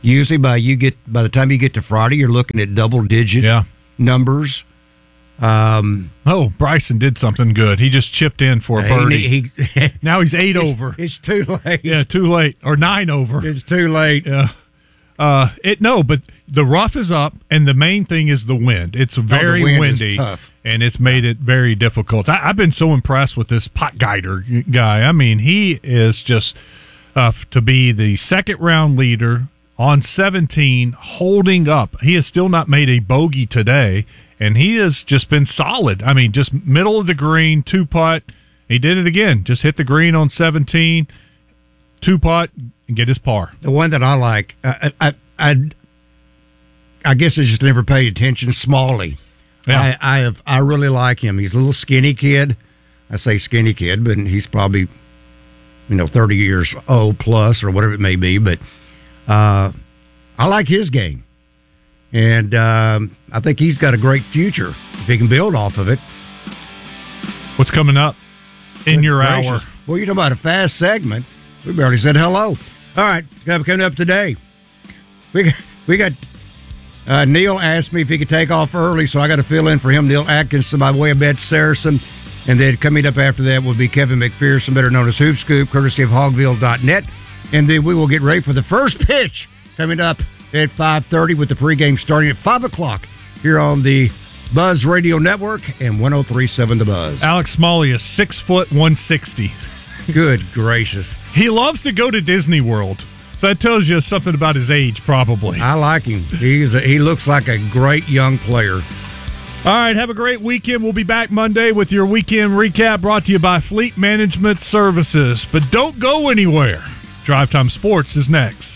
Usually by the time you get to Friday, you're looking at double-digit numbers. Bryson did something good. He just chipped in for a birdie. Now he's 8 over. It's too late. Yeah, too late. Or 9 over. It's too late. Yeah. But the rough is up, and the main thing is the wind. It's very windy, and it's made it very difficult. I've been so impressed with this Potgieter guy. I mean, he is just to be the second-round leader on 17, holding up. He has still not made a bogey today, and he has just been solid. I mean, just middle of the green, 2-putt. He did it again. Just hit the green on 17, 2-putt, and get his par. The one that I like, I guess I just never paid attention, Smalley. Yeah. I really like him. He's a little skinny kid. I say skinny kid, but he's probably 30 years old plus or whatever it may be. But I like his game, and I think he's got a great future if he can build off of it. What's coming up in your hour? Well, you're talking about a fast segment. We barely said hello. All right, coming up today, we got Neil asked me if he could take off early, so I got to fill in for him. Neil Atkinson by way of Beth Saracen. And then coming up after that will be Kevin McPherson, better known as Hoop Scoop, courtesy of Hogville.net. And then we will get ready for the first pitch coming up at 5:30 with the pregame starting at 5 o'clock here on the Buzz Radio Network and 103.7 The Buzz. Alex Smalley is 6 foot 160. Good gracious. He loves to go to Disney World. So that tells you something about his age, probably. I like him. He looks like a great young player. All right, have a great weekend. We'll be back Monday with your weekend recap brought to you by Fleet Management Services. But don't go anywhere. Drive Time Sports is next.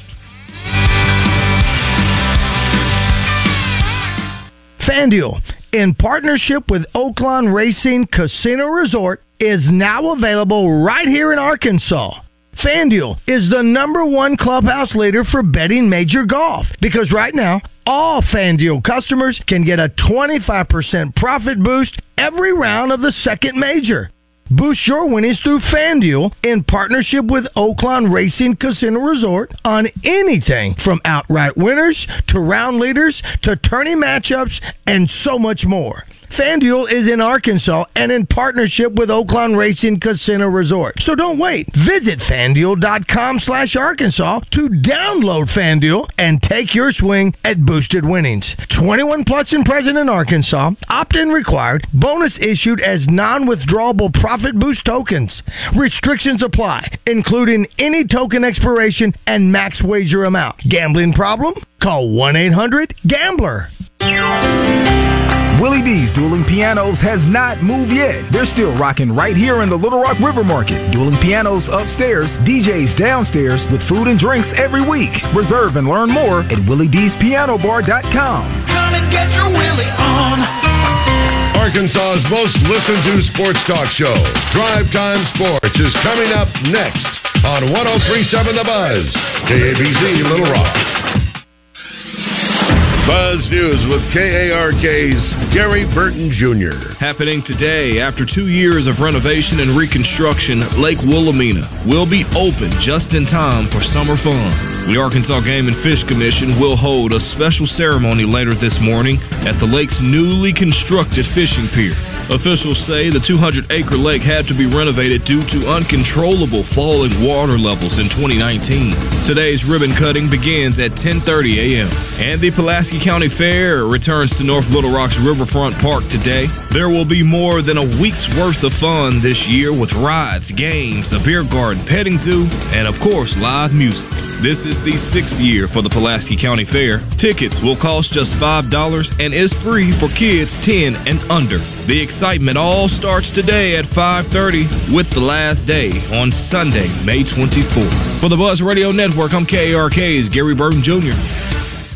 FanDuel, in partnership with Oaklawn Racing Casino Resort, is now available right here in Arkansas. FanDuel is the #1 clubhouse leader for betting major golf because right now, all FanDuel customers can get a 25% profit boost every round of the second major. Boost your winnings through FanDuel in partnership with Oaklawn Racing Casino Resort on anything from outright winners to round leaders to tourney matchups and so much more. FanDuel is in Arkansas and in partnership with Oaklawn Racing Casino Resort. So don't wait. Visit FanDuel.com/Arkansas to download FanDuel and take your swing at boosted winnings. 21 plus and present in Arkansas. Opt-in required. Bonus issued as non-withdrawable profit boost tokens. Restrictions apply, including any token expiration and max wager amount. Gambling problem? Call 1-800-GAMBLER. Willie D's Dueling Pianos has not moved yet. They're still rocking right here in the Little Rock River Market. Dueling Pianos upstairs, DJs downstairs with food and drinks every week. Reserve and learn more at WillieD'sPianoBar.com. Come and get your Willie on. Arkansas's most listened to sports talk show, Drive Time Sports, is coming up next on 103.7 The Buzz, KABZ Little Rock. Buzz News with KARK's Gary Burton Jr. Happening today, after 2 years of renovation and reconstruction, Lake Wilhelmina will be open just in time for summer fun. The Arkansas Game and Fish Commission will hold a special ceremony later this morning at the lake's newly constructed fishing pier. Officials say the 200-acre lake had to be renovated due to uncontrollable falling water levels in 2019. Today's ribbon cutting begins at 10:30 a.m. And the Pulaski County Fair returns to North Little Rock's Riverfront Park today. There will be more than a week's worth of fun this year with rides, games, a beer garden, petting zoo, and of course live music. This is the 6th year for the Pulaski County Fair. Tickets will cost just $5 and is free for kids 10 and under. The excitement all starts today at 5:30 with the last day on Sunday, May 24th. For the Buzz Radio Network, I'm KARK's Gary Burton Jr.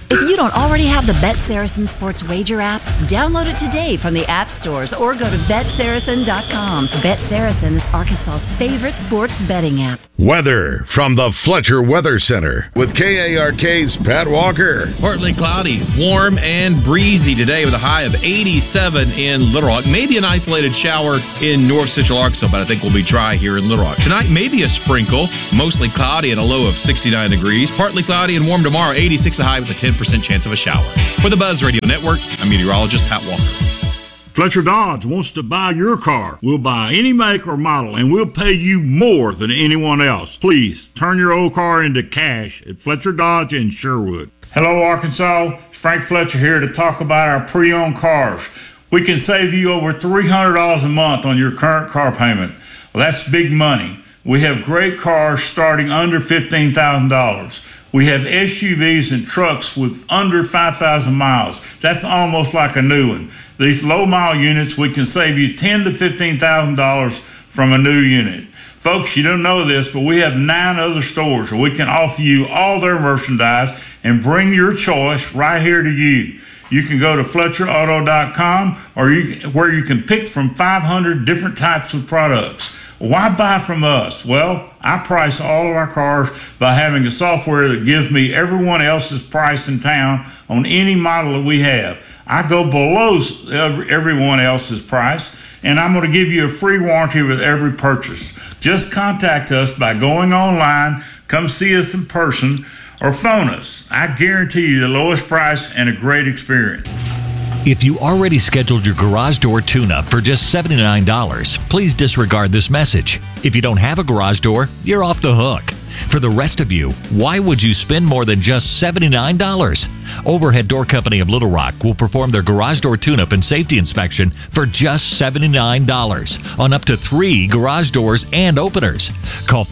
If you don't already have the Bet Saracen Sports Wager app, download it today from the app stores or go to BetSaracen.com. Bet Saracen is Arkansas's favorite sports betting app. Weather from the Fletcher Weather Center with KARK's Pat Walker. Partly cloudy, warm and breezy today with a high of 87 in Little Rock. Maybe an isolated shower in North Central Arkansas, but I think we'll be dry here in Little Rock. Tonight, maybe a sprinkle, mostly cloudy and a low of 69 degrees. Partly cloudy and warm tomorrow, 86 a high with a 10% chance of a shower. For the Buzz Radio Network, I'm meteorologist Pat Walker. Fletcher Dodge wants to buy your car. We'll buy any make or model, and we'll pay you more than anyone else. Please, turn your old car into cash at Fletcher Dodge in Sherwood. Hello, Arkansas. It's Frank Fletcher here to talk about our pre-owned cars. We can save you over $300 a month on your current car payment. Well, that's big money. We have great cars starting under $15,000. We have SUVs and trucks with under 5,000 miles. That's almost like a new one. These low-mile units, we can save you $10,000 to $15,000 from a new unit. Folks, you don't know this, but we have 9 other stores where we can offer you all their merchandise and bring your choice right here to you. You can go to FletcherAuto.com where you can pick from 500 different types of products. Why buy from us? Well, I price all of our cars by having a software that gives me everyone else's price in town on any model that we have. I go below everyone else's price, and I'm going to give you a free warranty with every purchase. Just contact us by going online, come see us in person, or phone us. I guarantee you the lowest price and a great experience. If you already scheduled your garage door tune-up for just $79, please disregard this message. If you don't have a garage door, you're off the hook. For the rest of you, why would you spend more than just $79? Overhead Door Company of Little Rock will perform their garage door tune-up and safety inspection for just $79 on up to 3 garage doors and openers. Call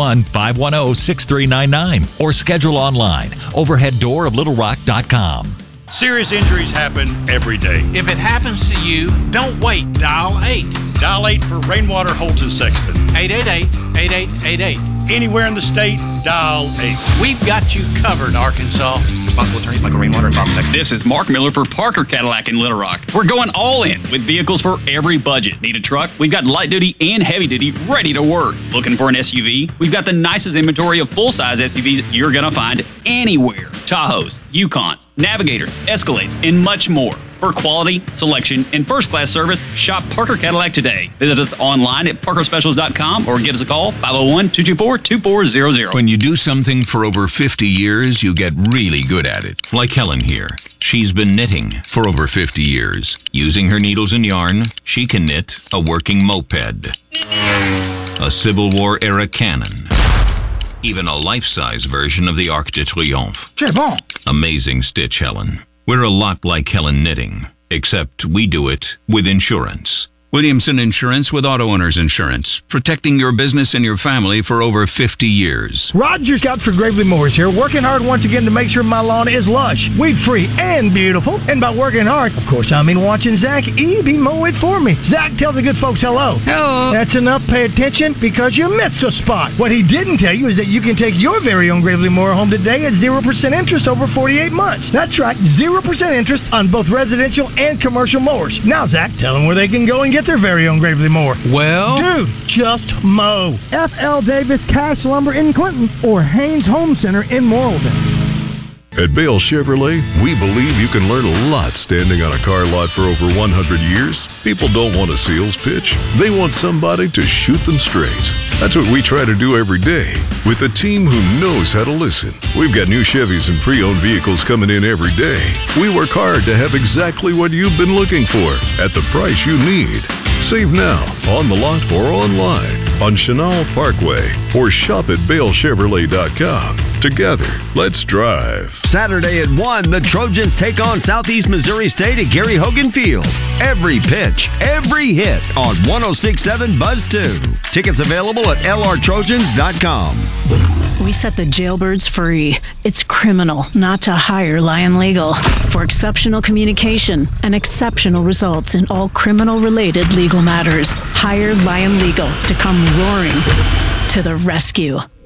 501-510-6399 or schedule online, overheaddooroflittlerock.com. Serious injuries happen every day. If it happens to you, don't wait. Dial 8. Dial 8 for Rainwater Holton Sexton. 888-8888. Anywhere in the state, dial 8. We've got you covered, Arkansas. Responsible attorneys Michael Rainwater and Bob Sexton. This is Mark Miller for Parker Cadillac in Little Rock. We're going all in with vehicles for every budget. Need a truck? We've got light duty and heavy duty ready to work. Looking for an SUV? We've got the nicest inventory of full-size SUVs you're going to find anywhere. Tahoes, Yukons, Navigators, Escalades, and much more. For quality, selection, and first-class service, shop Parker Cadillac today. Visit us online at parkerspecials.com or give us a call, 501-224-2400. When you do something for over 50 years, you get really good at it. Like Helen here. She's been knitting for over 50 years. Using her needles and yarn, she can knit a working moped, a Civil War-era cannon, even a life-size version of the Arc de Triomphe. Amazing stitch, Helen. We're a lot like Helen Knitting, except we do it with insurance. Williamson Insurance with Auto Owners Insurance, protecting your business and your family for over 50 years. Roger Scott for Gravely Mowers here, working hard once again to make sure my lawn is lush, weed-free, and beautiful. And by working hard, of course, I mean watching Zach Eby mow it for me. Zach, tell the good folks hello. Hello. That's enough. Pay attention because you missed a spot. What he didn't tell you is that you can take your very own Gravely Mower home today at 0% interest over 48 months. That's right, 0% interest on both residential and commercial mowers. Now, Zach, tell them where they can go and get their very own Gravely Mower. Well, dude, just mow. F.L. Davis Cash Lumber in Clinton or Haynes Home Center in Morrilton. At Bale Chevrolet, we believe you can learn a lot standing on a car lot for over 100 years. People don't want a sales pitch. They want somebody to shoot them straight. That's what we try to do every day with a team who knows how to listen. We've got new Chevys and pre-owned vehicles coming in every day. We work hard to have exactly what you've been looking for at the price you need. Save now, on the lot or online, on Chenal Parkway, or shop at BaleChevrolet.com. Together, let's drive. Saturday at 1, the Trojans take on Southeast Missouri State at Gary Hogan Field. Every pitch, every hit on 106.7 Buzz 2. Tickets available at LRTrojans.com. We set the jailbirds free. It's criminal not to hire Lion Legal. For exceptional communication and exceptional results in all criminal-related legal matters, hire Lion Legal to come roaring to the rescue.